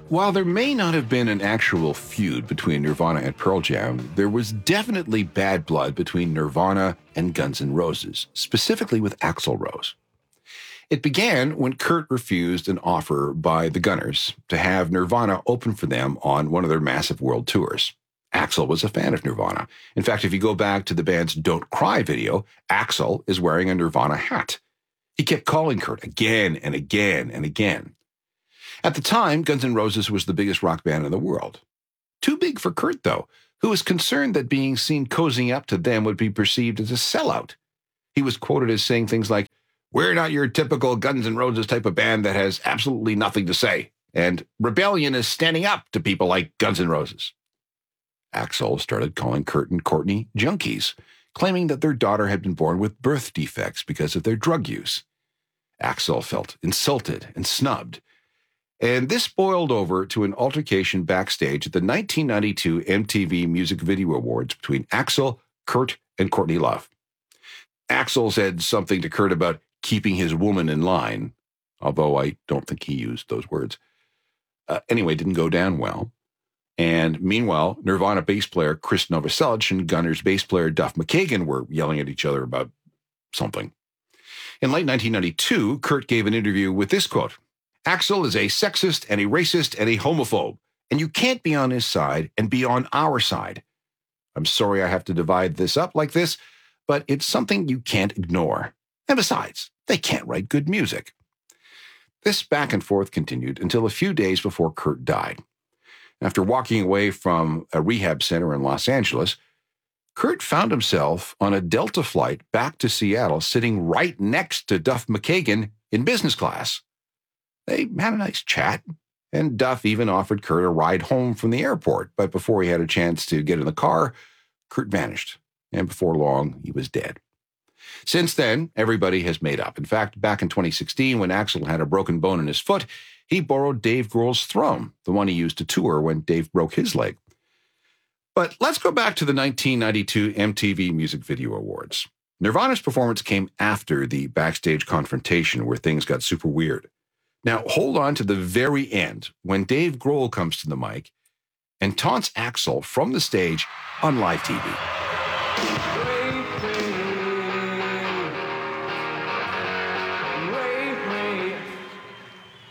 While there may not have been an actual feud between Nirvana and Pearl Jam, there was definitely bad blood between Nirvana and Guns N' Roses, specifically with Axl Rose. It began when Kurt refused an offer by the Gunners to have Nirvana open for them on one of their massive world tours. Axl was a fan of Nirvana. In fact, if you go back to the band's Don't Cry video, Axl is wearing a Nirvana hat. He kept calling Kurt again and again and again. At the time, Guns N' Roses was the biggest rock band in the world. Too big for Kurt, though, who was concerned that being seen cozying up to them would be perceived as a sellout. He was quoted as saying things like, "We're not your typical Guns N' Roses type of band that has absolutely nothing to say, and rebellion is standing up to people like Guns N' Roses." Axl started calling Kurt and Courtney junkies, claiming that their daughter had been born with birth defects because of their drug use. Axl felt insulted and snubbed. And this boiled over to an altercation backstage at the 1992 MTV Music Video Awards between Axl, Kurt, and Courtney Love. Axl said something to Kurt about keeping his woman in line, although I don't think he used those words. Anyway, it didn't go down well. And meanwhile, Nirvana bass player Chris Novoselic and Gunners bass player Duff McKagan were yelling at each other about something. In late 1992, Kurt gave an interview with this quote, "Axl is a sexist and a racist and a homophobe, and you can't be on his side and be on our side. I'm sorry I have to divide this up like this, but it's something you can't ignore. And besides, they can't write good music." This back and forth continued until a few days before Kurt died. After walking away from a rehab center in Los Angeles, Kurt found himself on a Delta flight back to Seattle, sitting right next to Duff McKagan in business class. They had a nice chat, and Duff even offered Kurt a ride home from the airport, but before he had a chance to get in the car, Kurt vanished, and before long, he was dead. Since then, everybody has made up. In fact, back in 2016, when Axl had a broken bone in his foot, he borrowed Dave Grohl's Throne, the one he used to tour when Dave broke his leg. But let's go back to the 1992 MTV Music Video Awards. Nirvana's performance came after the backstage confrontation where things got super weird. Now, hold on to the very end when Dave Grohl comes to the mic and taunts Axl from the stage on live TV.